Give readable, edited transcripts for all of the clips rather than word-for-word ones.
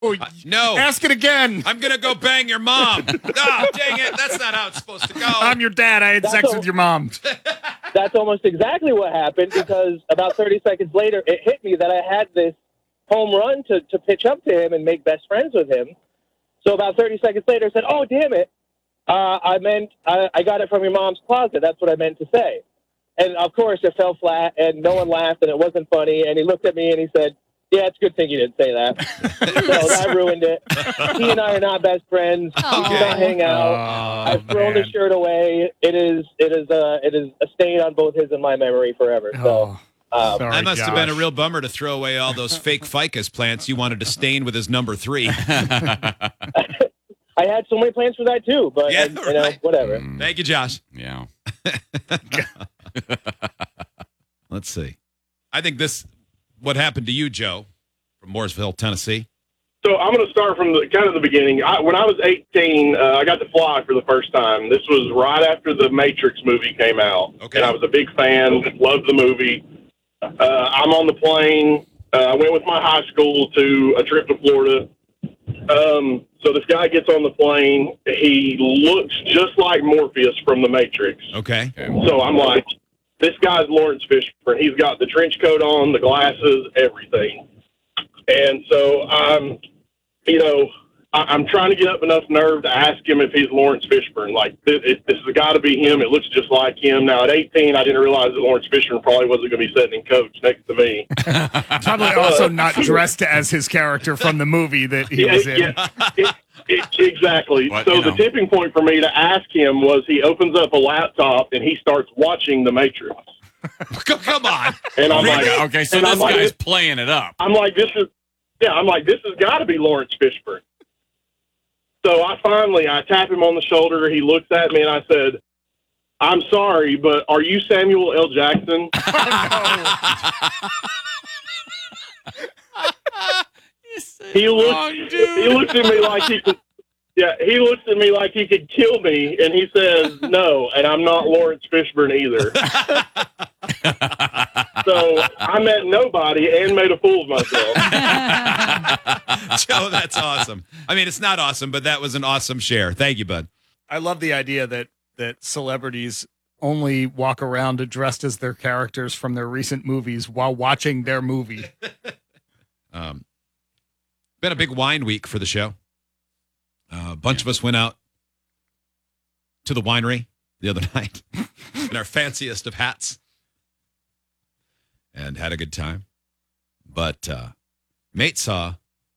No. Ask it again. I'm going to go bang your mom. Dang it. That's not how it's supposed to go. I'm your dad. I had sex with your mom. That's almost exactly what happened, because about 30 seconds later, it hit me that I had this home run to pitch up to him and make best friends with him. So about 30 seconds later, I said, oh, damn it. I got it from your mom's closet. That's what I meant to say. And, of course, it fell flat, and no one laughed, and it wasn't funny. And he looked at me, and he said, yeah, it's a good thing you didn't say that. So that ruined it. He and I are not best friends. We do not hang out. I've thrown the shirt away. It is a stain on both his and my memory forever. So sorry, that must have been a real bummer to throw away all those fake ficus plants you wanted to stain with his number 3. I had so many plans for that too, but whatever. Thank you, Josh. Yeah. Let's see. I think what happened to you, Joe, from Mooresville, Tennessee. So I'm going to start from the beginning. When I was 18, I got to fly for the first time. This was right after the Matrix movie came out. Okay. And I was a big fan, loved the movie. I'm on the plane. I went with my high school to a trip to Florida. So this guy gets on the plane. He looks just like Morpheus from the Matrix. Okay. So I'm like, this guy's Lawrence Fishburne. He's got the trench coat on, the glasses, everything. And so I'm trying to get up enough nerve to ask him if he's Lawrence Fishburne. Like, this has got to be him. It looks just like him. Now, at 18, I didn't realize that Lawrence Fishburne probably wasn't going to be sitting in coach next to me. Probably also not dressed as his character from the movie that he was in. Exactly. But, so the tipping point for me to ask him was he opens up a laptop and he starts watching The Matrix. Come on. And I'm like, okay, so this guy's playing it up. I'm like, this has got to be Lawrence Fishburne. So I tap him on the shoulder. He looks at me and I said, I'm sorry, but are you Samuel L. Jackson? He looks at me like he could. Yeah, he looks at me like he could kill me, and he says, no, and I'm not Lawrence Fishburne either. So I met nobody and made a fool of myself. Joe, that's awesome. I mean, it's not awesome, but that was an awesome share. Thank you, bud. I love the idea that celebrities only walk around dressed as their characters from their recent movies while watching their movie. Been a big wine week for the show. A bunch of us went out to the winery the other night in our fanciest of hats and had a good time. But mate saw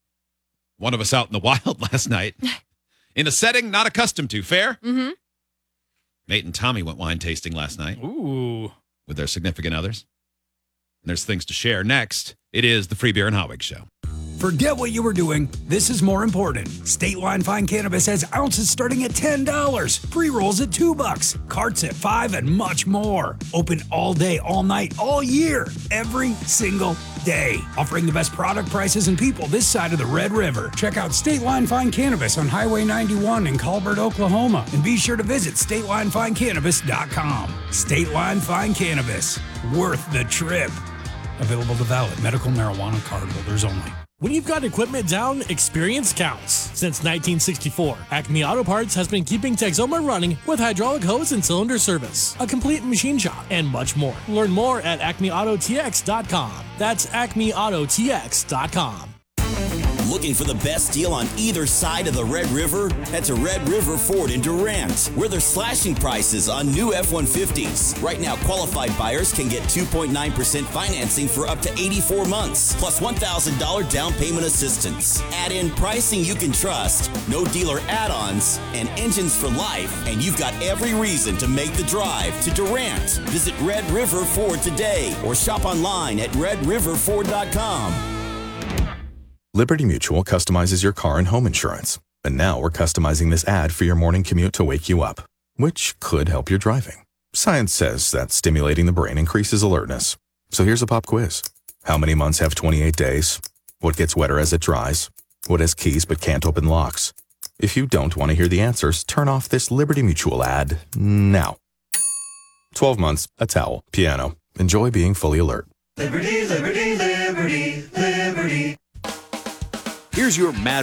one of us out in the wild last night in a setting not accustomed to. Fair? Mm-hmm. Mate and Tommy went wine tasting last night. Ooh. With their significant others. And there's things to share. Next, it is the Free Beer and Hotwig Show. Forget what you were doing. This is more important. State Line Fine Cannabis has ounces starting at $10, pre-rolls at $2, carts at $5, and much more. Open all day, all night, all year, every single day. Offering the best product prices and people this side of the Red River. Check out State Line Fine Cannabis on Highway 91 in Colbert, Oklahoma. And be sure to visit StateLineFineCannabis.com. State Line Fine Cannabis. Worth the trip. Available to valid medical marijuana card holders only. When you've got equipment down, experience counts. Since 1964, Acme Auto Parts has been keeping Texoma running with hydraulic hose and cylinder service, a complete machine shop, and much more. Learn more at acmeautotx.com. That's acmeautotx.com. Looking for the best deal on either side of the Red River? Head to Red River Ford in Durant, where they're slashing prices on new F-150s. Right now, qualified buyers can get 2.9% financing for up to 84 months, plus $1,000 down payment assistance. Add in pricing you can trust, no dealer add-ons, and engines for life, and you've got every reason to make the drive to Durant. Visit Red River Ford today or shop online at redriverford.com. Liberty Mutual customizes your car and home insurance. And now we're customizing this ad for your morning commute to wake you up, which could help your driving. Science says that stimulating the brain increases alertness. So here's a pop quiz. How many months have 28 days? What gets wetter as it dries? What has keys but can't open locks? If you don't want to hear the answers, turn off this Liberty Mutual ad now. 12 months, a towel, piano. Enjoy being fully alert. Liberty, liberty, liberty, liberty. Here's your Mad